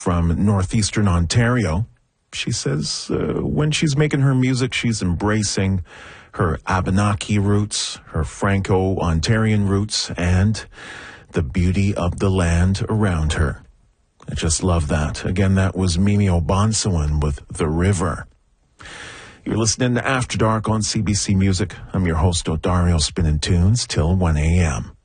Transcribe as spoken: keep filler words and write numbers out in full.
from northeastern Ontario. She says uh, when she's making her music, she's embracing her Abenaki roots, her Franco-Ontarian roots, and the beauty of the land around her. I just love that. Again, that was Mimi Obansewan with The River. You're listening to After Dark on C B C Music. I'm your host, Odario, spinning tunes till one a.m.